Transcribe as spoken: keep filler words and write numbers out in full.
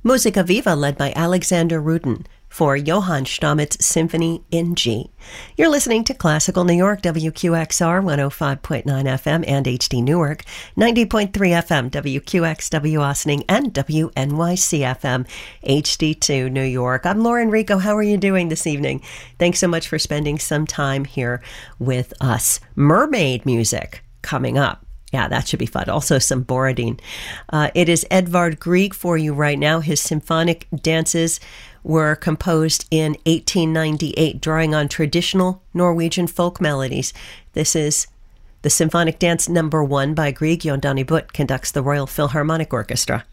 Musica Viva, led by Alexander Rudin, for Johann Stamets Symphony in G. You're listening to Classical New York, W Q X R, one oh five point nine F M, and H D Newark, ninety point three F M, W Q X W Austining, and W N Y C F M, H D two New York. I'm Lauren Rico. How are you doing this evening? Thanks so much for spending some time here with us. Mermaid music coming up. Yeah, that should be fun. Also some Borodin. Uh, it is Edvard Grieg for you right now. His symphonic dances were composed in eighteen ninety-eight, drawing on traditional Norwegian folk melodies. This is the Symphonic Dance Number One by Grieg. Jon Donny Butt conducts the Royal Philharmonic Orchestra.